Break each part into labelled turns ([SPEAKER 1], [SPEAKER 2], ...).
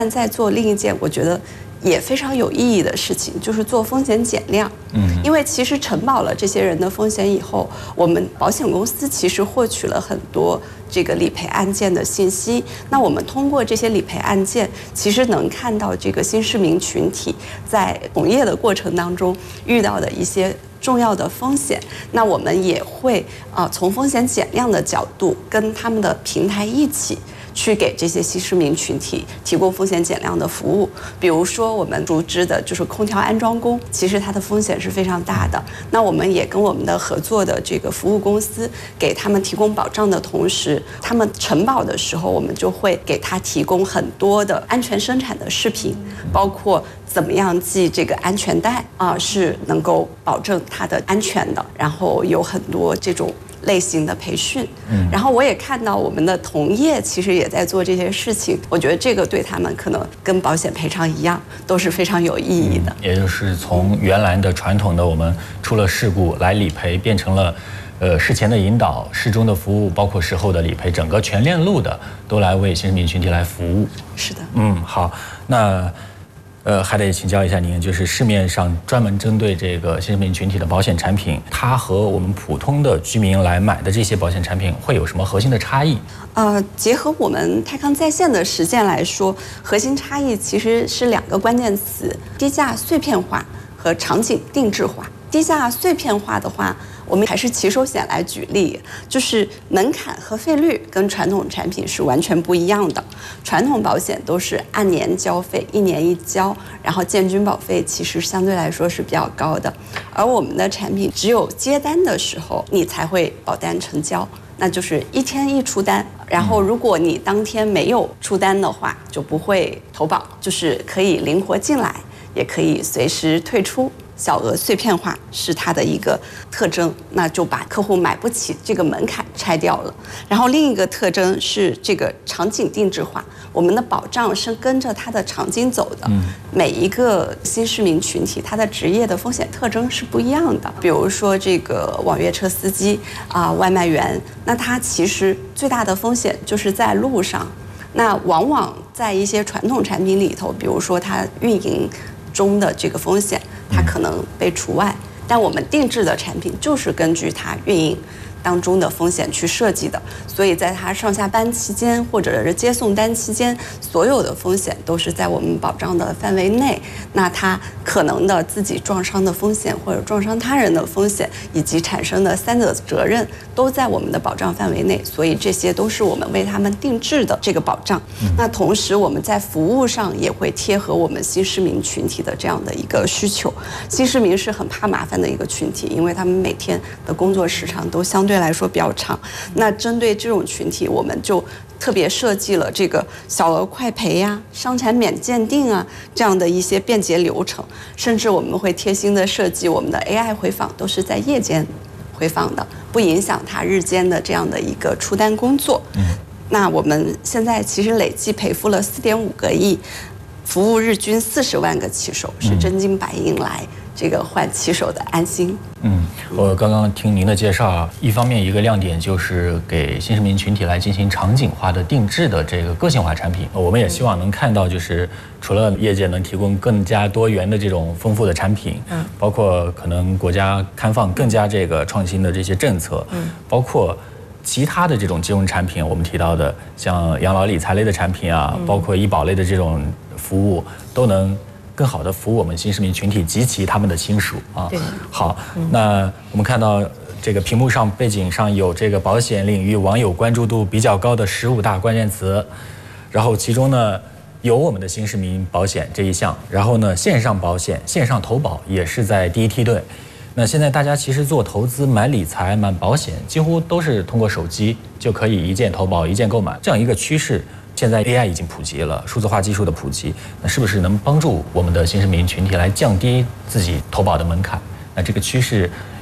[SPEAKER 1] 在做另一件我觉得也非常有意义的事情，就是做风险减量。因为其实承保了这些人的风险以后，我们保险公司其实获取了很多这个理赔案件的信息。那我们通过这些理赔案件，其实能看到这个新市民群体在从业的过程当中遇到的一些重要的风险。那我们也会从风险减量的角度，跟他们的平台一起去给这些新市民群体提供风险减量的服务。比如说我们熟知的就是空调安装工，其实它的风险是非常大的。那我们也跟我们的合作的这个服务公司给他们提供保障的同时，他们承保的时候，我们就会给他提供很多的安全生产的视频，包括怎么样系这个安全带是能够保证它的安全的，然后有很多这种类型的培训。然后我也看到我们的同业其实也在做这些事情，我觉得这个对他们可能跟保险赔偿一样，都是非常有意义的。
[SPEAKER 2] 也就是从原来的传统的我们出了事故来理赔，变成了事前的引导、事中的服务，包括事后的理赔，整个全链路的都来为新市民群体来服务。
[SPEAKER 1] 是的。
[SPEAKER 2] 好，那还得请教一下您，就是市面上专门针对这个新市民群体的保险产品，它和我们普通的居民来买的这些保险产品会有什么核心的差异？
[SPEAKER 1] 结合我们泰康在线的实践来说，核心差异其实是2个关键词：低价碎片化和场景定制化。低价碎片化的话，我们还是骑手险来举例，就是门槛和费率跟传统产品是完全不一样的。传统保险都是按年交费，1年1交，然后建均保费其实相对来说是比较高的。而我们的产品只有接单的时候你才会保单成交，那就是1天1出单，然后如果你当天没有出单的话，就不会投保，就是可以灵活进来，也可以随时退出。小额碎片化是它的一个特征，那就把客户买不起这个门槛拆掉了。然后另一个特征是这个场景定制化，我们的保障是跟着它的场景走的。每一个新市民群体，它的职业的风险特征是不一样的。比如说这个网约车司机外卖员，那他其实最大的风险就是在路上。那往往在一些传统产品里头，比如说它运营中的这个风险，它可能被除外，但我们定制的产品就是根据它运营当中的风险去设计的，所以在它上下班期间或者是接送单期间，所有的风险都是在我们保障的范围内。那它可能的自己撞伤的风险或者撞伤他人的风险，以及产生的3者责任，都在我们的保障范围内，所以这些都是我们为他们定制的这个保障。那同时我们在服务上也会贴合我们新市民群体的这样的一个需求。新市民是很怕麻烦的一个群体，因为他们每天的工作时长都相对来说比较长。那针对这种群体，我们就特别设计了这个小额快赔呀、伤残免鉴定这样的一些便捷流程，甚至我们会贴心的设计我们的 AI 回访都是在夜间回访的，不影响他日间的这样的一个出单工作。那我们现在其实累计赔付了4.5个亿，服务日均40万个骑手，是真金白银来这个换骑手的安心。
[SPEAKER 2] 我刚刚听您的介绍，一方面一个亮点就是给新市民群体来进行场景化的定制的这个个性化产品，我们也希望能看到，就是除了业界能提供更加多元的这种丰富的产品，包括可能国家开放更加这个创新的这些政策，包括其他的这种金融产品，我们提到的像养老理财类的产品包括医保类的这种服务，都能更好的服务我们新市民群体及其他们的亲属
[SPEAKER 3] 对，
[SPEAKER 2] 好，那我们看到这个屏幕上背景上有这个保险领域网友关注度比较高的15大关键词，然后其中呢有我们的新市民保险这一项，然后呢线上保险、线上投保也是在第一梯队。那现在大家其实做投资、买理财、买保险，几乎都是通过手机就可以一键投保、一键购买，这样一个趋势。现在 AI 已经普及了，数字化技术的普及，那是不是能帮助我们的新市民群体来降低自己投保的门槛？那这个趋势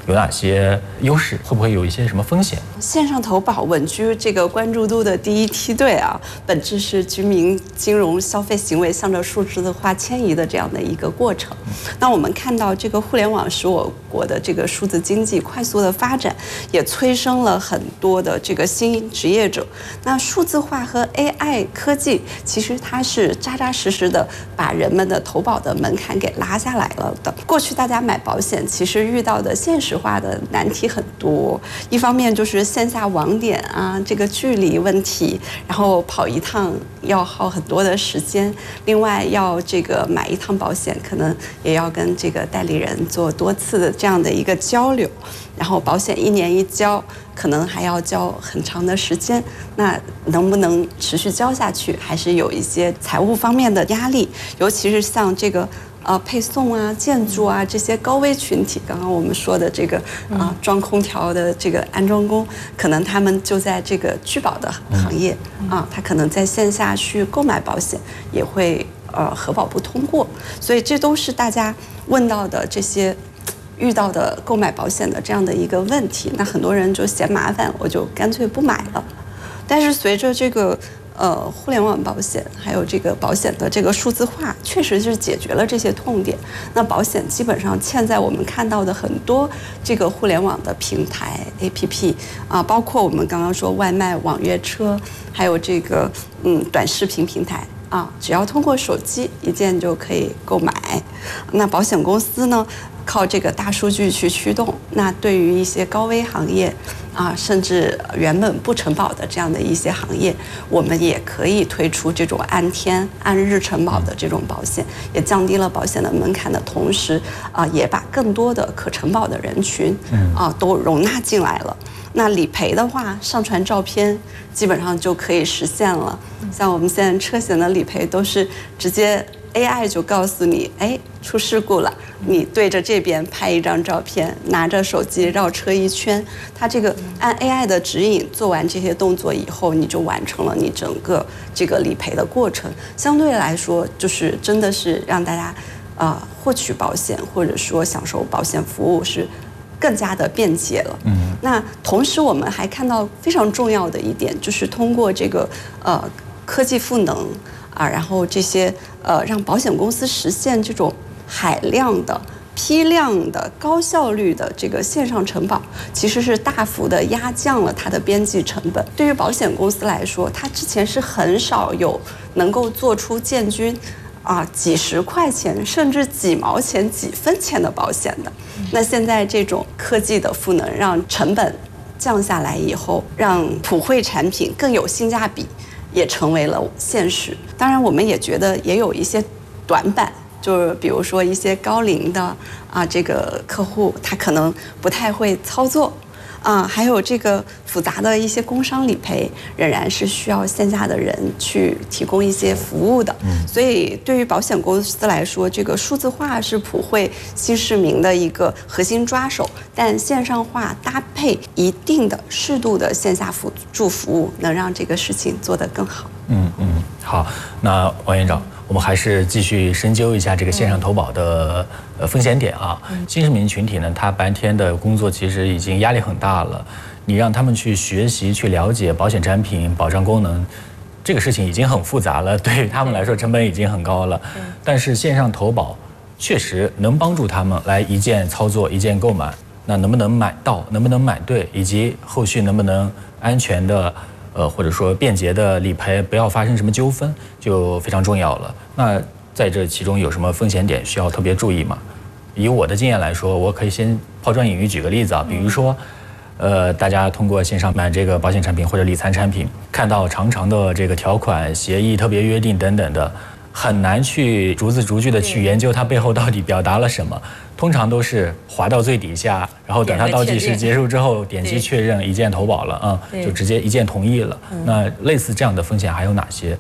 [SPEAKER 2] 有哪些优势？会不会有一些什么风险？
[SPEAKER 1] 线上投保稳居这个关注度的第一梯队啊，本质是居民金融消费行为向着数字化迁移的这样的一个过程。那我们看到这个互联网使我国的这个数字经济快速的发展，也催生了很多的这个新职业者。那数字化和 AI 科技，其实它是扎扎实实的把人们的投保的门槛给拉下来了的。过去大家买保险，其实遇到的现实化的难题很多，一方面就是线下网点啊，这个距离问题，然后跑一趟要耗很多的时间，另外要这个买一趟保险，可能也要跟这个代理人做多次的这样的一个交流，然后保险1年一交，可能还要交很长的时间，那能不能持续交下去，还是有一些财务方面的压力，尤其是像这个配送啊、建筑啊这些高危群体，刚刚我们说的这个装空调的这个安装工，可能他们就在这个居保的行业他可能在线下去购买保险也会核保不通过，所以这都是大家问到的这些遇到的购买保险的这样的一个问题。那很多人就嫌麻烦，我就干脆不买了。但是随着这个互联网保险还有这个保险的这个数字化，确实是解决了这些痛点。那保险基本上嵌在我们看到的很多这个互联网的平台 APP 包括我们刚刚说外卖、网约车，还有这个短视频平台只要通过手机一键就可以购买。那保险公司呢，靠这个大数据去驱动，那对于一些高危行业甚至原本不承保的这样的一些行业，我们也可以推出这种按天按日承保的这种保险，也降低了保险的门槛的同时也把更多的可承保的人群都容纳进来了。那理赔的话，上传照片基本上就可以实现了。像我们现在车险的理赔都是直接 AI 就告诉你，出事故了，你对着这边拍一张照片，拿着手机绕车一圈，它这个按 AI 的指引做完这些动作以后，你就完成了你整个这个理赔的过程。相对来说，就是真的是让大家获取保险或者说享受保险服务是更加的便捷了。那同时我们还看到非常重要的一点，就是通过这个科技赋能然后这些让保险公司实现这种海量的、批量的、高效率的这个线上承保，其实是大幅的压降了它的边际成本。对于保险公司来说，它之前是很少有能够做出建均几十块钱甚至几毛钱、几分钱的保险的。那现在这种科技的赋能，让成本降下来以后，让普惠产品更有性价比，也成为了现实。当然我们也觉得也有一些短板，就是比如说一些高龄的这个客户，他可能不太会操作还有这个复杂的一些工伤理赔，仍然是需要线下的人去提供一些服务的。所以对于保险公司来说，这个数字化是普惠新市民的一个核心抓手，但线上化搭配一定的适度的线下辅助服务，能让这个事情做得更好。
[SPEAKER 2] 好，那王院长，我们还是继续深究一下这个线上投保的风险点新市民群体呢，他白天的工作其实已经压力很大了，你让他们去学习、去了解保险产品、保障功能，这个事情已经很复杂了，对于他们来说成本已经很高了。但是线上投保确实能帮助他们来一键操作、一键购买，那能不能买到、能不能买对，以及后续能不能安全的或者说便捷的理赔，不要发生什么纠纷，就非常重要了。那在这其中有什么风险点需要特别注意吗？以我的经验来说，我可以先抛砖引玉举个例子比如说大家通过线上买这个保险产品或者理财产品，看到长长的这个条款、协议、特别约定等等的，很难去逐字逐句的去研究它背后到底表达了什么。通常都是滑到最底下，然后等它倒计时结束之后，点击确认，一键投保了就直接一键同意了。那类似这样的风险还有哪些？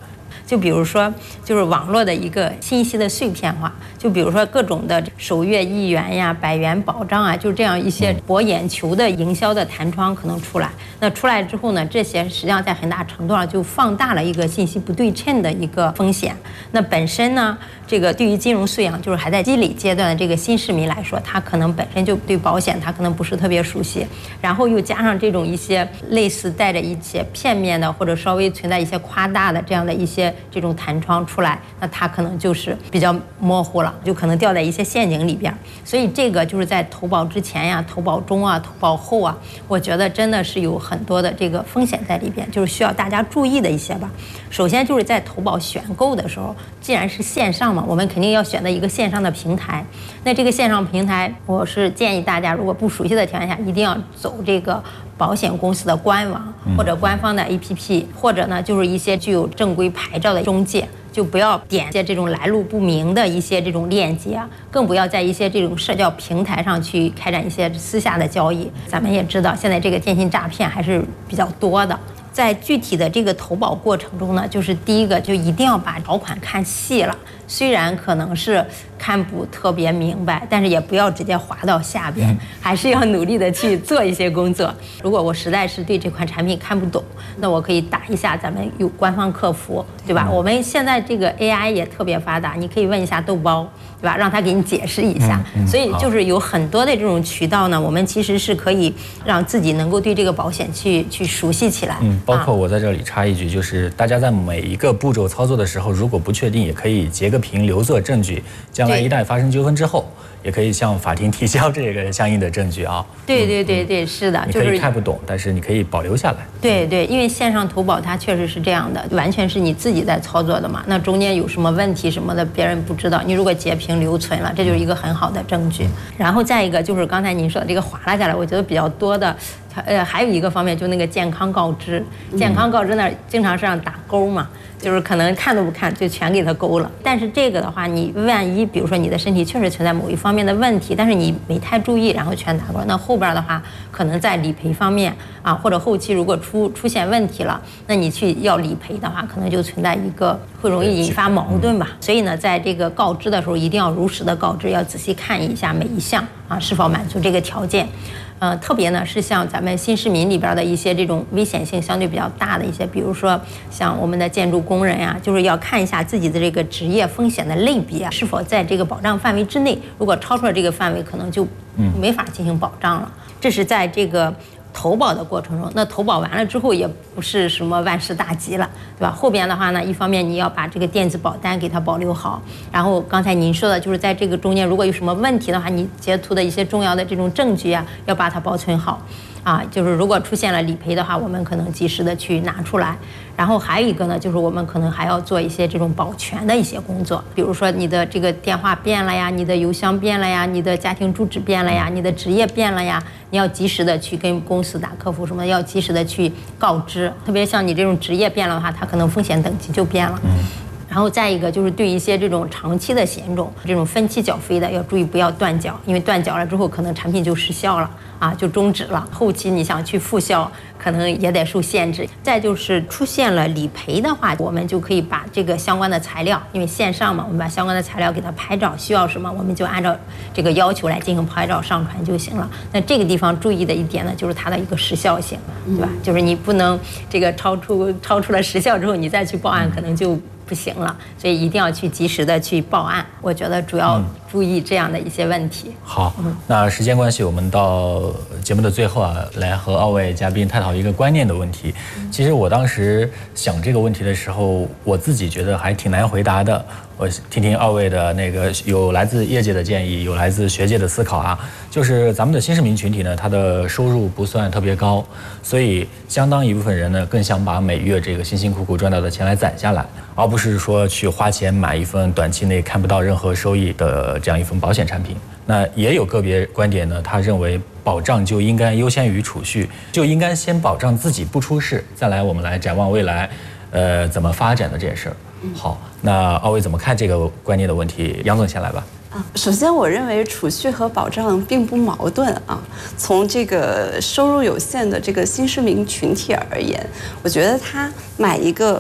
[SPEAKER 3] 就比如说，就是网络的一个信息的碎片化，就比如说各种的首月1元呀、100元保障啊，就这样一些博眼球的营销的弹窗可能出来。那出来之后呢，这些实际上在很大程度上就放大了一个信息不对称的一个风险。那本身呢，这个对于金融素养就是还在积累阶段的这个新市民来说，他可能本身就对保险他可能不是特别熟悉，然后又加上这种一些类似带着一些片面的或者稍微存在一些夸大的这样的一些这种弹窗出来，那他可能就是比较模糊了，就可能掉在一些陷阱里边。所以这个就是在投保之前呀、投保中啊、投保后啊，我觉得真的是有很多的这个风险在里边，就是需要大家注意的一些吧。首先就是在投保选购的时候，既然是线上嘛，我们肯定要选择一个线上的平台。那这个线上平台，我是建议大家如果不熟悉的条件下，一定要走这个保险公司的官网或者官方的 APP， 或者呢就是一些具有正规牌照的中介，就不要点一些这种来路不明的一些这种链接啊，更不要在一些这种社交平台上去开展一些私下的交易。咱们也知道，现在这个电信诈骗还是比较多的。在具体的这个投保过程中呢，就是第一个就一定要把条款看细了，虽然可能是看不特别明白，但是也不要直接滑到下边，还是要努力的去做一些工作。如果我实在是对这款产品看不懂，那我可以打一下咱们有官方客服，对吧？我们现在这个 AI 也特别发达，你可以问一下豆包，对吧？让他给你解释一下。所以就是有很多的这种渠道呢，我们其实是可以让自己能够对这个保险去熟悉起来。
[SPEAKER 2] 包括我在这里插一句，就是大家在每一个步骤操作的时候，如果不确定，也可以截个屏留作证据，将来一旦发生纠纷之后，也可以向法庭提交这个相应的证据啊。
[SPEAKER 3] 对，是的，
[SPEAKER 2] 你可以看不懂，但是你可以保留下来。
[SPEAKER 3] 对，因为线上投保它确实是这样的，完全是你自己在操作的嘛。那中间有什么问题什么的，别人不知道。你如果截屏留存了，这就是一个很好的证据。然后再一个就是刚才您说的这个划拉下来，我觉得比较多的。还有一个方面，就那个健康告知，健康告知那经常是让打勾嘛，就是可能看都不看就全给它勾了。但是这个的话，你万一比如说你的身体确实存在某一方面的问题，但是你没太注意，然后全打勾，那后边的话可能在理赔方面啊，或者后期如果出现问题了，那你去要理赔的话，可能就存在一个会容易引发矛盾吧。所以呢，在这个告知的时候，一定要如实的告知，要仔细看一下每一项啊是否满足这个条件。特别呢是像咱们新市民里边的一些这种危险性相对比较大的一些，比如说像我们的建筑工人呀，就是要看一下自己的这个职业风险的类别是否在这个保障范围之内，如果超出了这个范围，可能就没法进行保障了。这是在这个投保的过程中，那投保完了之后也不是什么万事大吉了，对吧？后边的话呢，一方面你要把这个电子保单给它保留好，然后刚才您说的就是在这个中间如果有什么问题的话，你截图的一些重要的这种证据啊，要把它保存好。就是如果出现了理赔的话，我们可能及时的去拿出来。然后还有一个呢，就是我们可能还要做一些这种保全的一些工作，比如说你的这个电话变了呀，你的邮箱变了呀，你的家庭住址变了呀，你的职业变了呀，你要及时的去跟公司打客服什么的，要及时的去告知。特别像你这种职业变了的话，它可能风险等级就变了。然后再一个就是对一些这种长期的险种，这种分期缴费的要注意不要断缴，因为断缴了之后可能产品就失效了就终止了，后期你想去复销可能也得受限制。再就是出现了理赔的话，我们就可以把这个相关的材料，因为线上嘛，我们把相关的材料给它拍照，需要什么我们就按照这个要求来进行拍照上传就行了。那这个地方注意的一点呢，就是它的一个时效性，对吧？就是你不能这个超出了时效之后你再去报案，可能就不行了，所以一定要去及时的去报案。我觉得主要注意这样的一些问题。
[SPEAKER 2] 好，那时间关系，我们到节目的最后来和2位嘉宾探讨一个观念的问题。其实我当时想这个问题的时候，我自己觉得还挺难回答的。我听听2位的那个有来自业界的建议，有来自学界的思考就是咱们的新市民群体呢，他的收入不算特别高，所以相当一部分人呢更想把每月这个辛辛苦苦赚到的钱来攒下来，而不是说去花钱买一份短期内看不到任何收益的这样一份保险产品。那也有个别观点呢，他认为保障就应该优先于储蓄，就应该先保障自己不出事，再来我们来展望未来怎么发展的这件事儿。好，那2位怎么看这个观念的问题？杨总先来吧。
[SPEAKER 1] 首先我认为储蓄和保障并不矛盾从这个收入有限的这个新市民群体而言，我觉得他买一个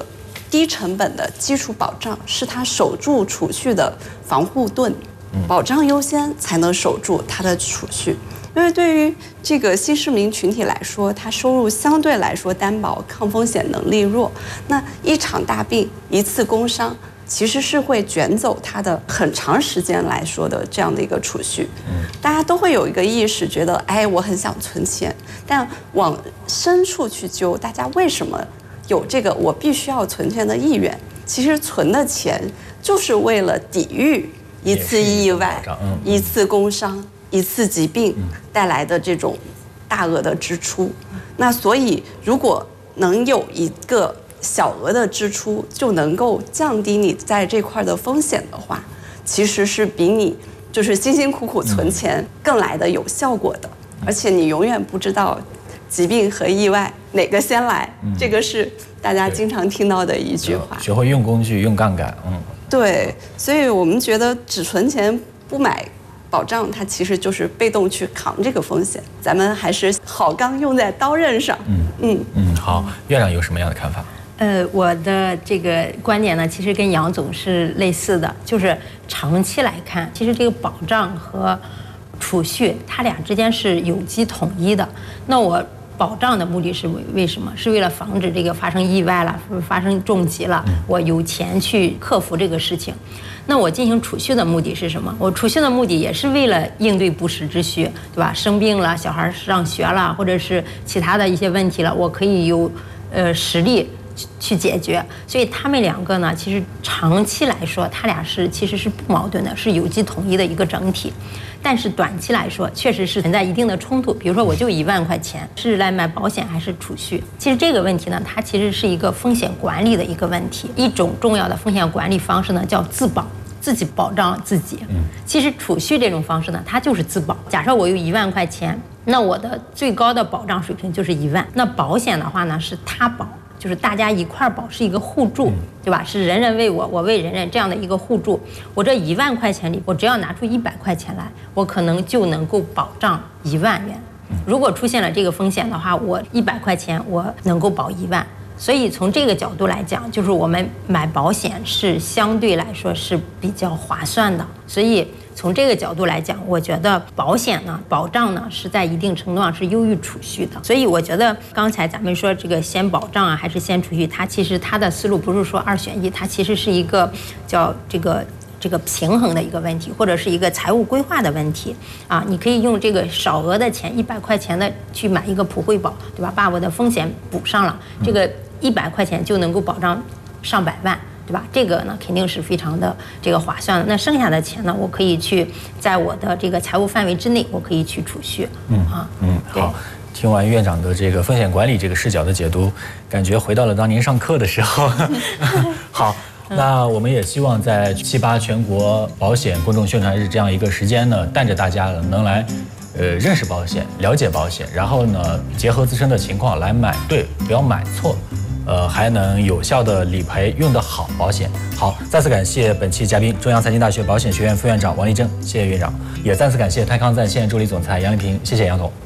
[SPEAKER 1] 低成本的基础保障是他守住储蓄的防护盾，保障优先才能守住他的储蓄。因为对于这个新市民群体来说，他收入相对来说单薄，抗风险能力弱，那一场大病、一次工伤，其实是会卷走他的很长时间来说的这样的一个储蓄。大家都会有一个意识，觉得哎，我很想存钱，但往深处去究，大家为什么有这个我必须要存钱的意愿？其实存的钱就是为了抵御一次意外、一次工伤、一次疾病带来的这种大额的支出。那所以如果能有一个小额的支出就能够降低你在这块的风险的话，其实是比你就是辛辛苦苦存钱更来的有效果的。而且你永远不知道疾病和意外哪个先来，这个是大家经常听到的一句话。
[SPEAKER 2] 学会用工具、用杠杆。
[SPEAKER 1] 对，所以我们觉得只存钱不买保障，它其实就是被动去扛这个风险。咱们还是好钢用在刀刃上。
[SPEAKER 2] 好，院长有什么样的看法？
[SPEAKER 3] 我的这个观点呢，其实跟杨总是类似的，就是长期来看，其实这个保障和储蓄，它俩之间是有机统一的。那我保障的目的是为什么？是为了防止这个发生意外了，发生重疾了，我有钱去克服这个事情。那我进行储蓄的目的是什么？我储蓄的目的也是为了应对不时之需，对吧？生病了，小孩上学了，或者是其他的一些问题了，我可以有实力去解决。所以他们两个呢，其实长期来说，他俩其实是不矛盾的，是有机统一的一个整体。但是短期来说，确实是存在一定的冲突。比如说，我就1万块钱，是来买保险还是储蓄？其实这个问题呢，它其实是一个风险管理的一个问题。一种重要的风险管理方式呢，叫自保。自己保障自己。其实储蓄这种方式呢，它就是自保。假设我有1万块钱，那我的最高的保障水平就是1万。那保险的话呢，是他保，就是大家一块保，是一个互助，对吧？是人人为我，我为人人这样的一个互助。我这1万块钱里，我只要拿出100块钱来，我可能就能够保障1万元。如果出现了这个风险的话，我100块钱我能够保1万。所以从这个角度来讲，就是我们买保险是相对来说是比较划算的。所以从这个角度来讲，我觉得保险呢、保障呢是在一定程度上是优于储蓄的。所以我觉得刚才咱们说这个先保障啊，还是先储蓄，它其实它的思路不是说2选1，它其实是一个叫这个平衡的一个问题，或者是一个财务规划的问题啊。你可以用这个少额的钱100块钱的去买一个普惠保，对吧？把我的风险补上了，这个100块钱就能够保障上百万，对吧？这个呢肯定是非常的这个划算的。那剩下的钱呢，我可以去在我的这个财务范围之内，我可以去储蓄。
[SPEAKER 2] 好。听完院长的这个风险管理这个视角的解读，感觉回到了当年上课的时候。好。那我们也希望在7、8全国保险公众宣传日这样一个时间呢，带着大家能来，认识保险，了解保险，然后呢，结合自身的情况来买对，不要买错，还能有效的理赔，用得好保险。好，再次感谢本期嘉宾，中央财经大学保险学院副院长王丽珍，谢谢院长，也再次感谢泰康在线助理总裁杨丽萍，谢谢杨总。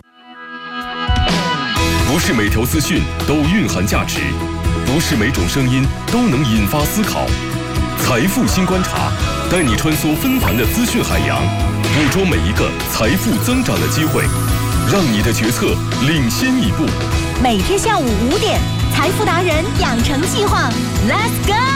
[SPEAKER 4] 不是每条资讯都蕴含价值。不是每种声音都能引发思考，财富新观察带你穿梭纷繁的资讯海洋，捕捉每一个财富增长的机会，让你的决策领先一步。
[SPEAKER 5] 每天下午5点，财富达人养成计划 ，Let's go。